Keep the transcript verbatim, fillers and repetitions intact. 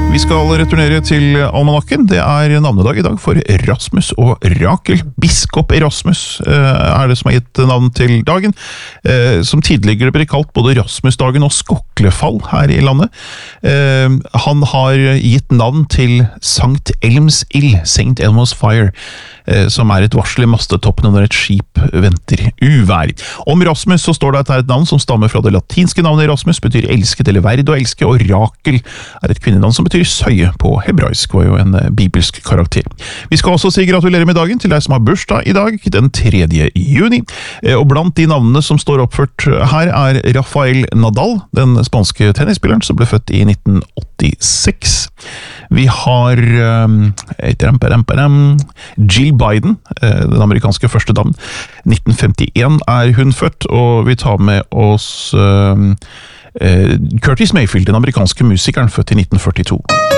Vi skal returnere til almanakken. Det er navnedag i dag for Rasmus og Rakel. Biskop Erasmus er det som har gitt navn til dagen, som tidligere ble kalt både Rasmusdagen og Skoklefall her i landet. Han har gitt navn til Sankt Elms ild, Saint Elmo's Fire, som er et varsel i mastetoppen når et skip venter uvær. Om Rasmus så står det at det er et navn som stammer fra det latinske navnet Rasmus, betyr elsket eller verd å elske, og Rakel er et kvinnenavn som betyr søye på hebraisk, var jo en bibelsk karakter. Vi skal også si gratulerer med dagen til deg som har bursdag i dag, den tredje juni, og blant de navnene som står oppført her er Rafael Nadal, den spanske tennisspilleren som ble født i nitten åttiseks. Vi har um, Jill Biden, den amerikanske første dam. nitten femtien er hun født, og vi tar med oss um, Curtis Mayfield, den amerikanske musikeren, født i nitten førtito.